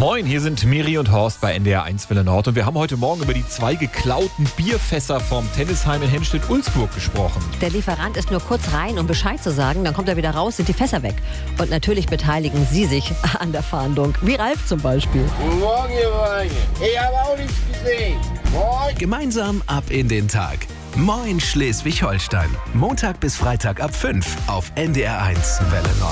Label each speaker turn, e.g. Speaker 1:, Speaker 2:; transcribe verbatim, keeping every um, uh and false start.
Speaker 1: Moin, hier sind Miri und Horst bei N D R eins Welle Nord und wir haben heute Morgen über die zwei geklauten Bierfässer vom Tennisheim in Henstedt-Ulzburg gesprochen.
Speaker 2: Der Lieferant ist nur kurz rein, um Bescheid zu sagen, dann kommt er wieder raus, sind die Fässer weg. Und natürlich beteiligen Sie sich an der Fahndung, wie Ralf zum Beispiel.
Speaker 3: Guten Morgen, ihr Weine. Ich habe auch nichts gesehen. Moin.
Speaker 4: Gemeinsam ab in den Tag. Moin Schleswig-Holstein. Montag bis Freitag ab fünf auf N D R eins Welle Nord.